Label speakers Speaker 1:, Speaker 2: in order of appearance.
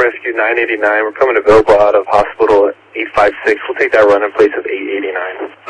Speaker 1: Rescue 989. We're coming available out of hospital at 856. We'll take that run in place of 889.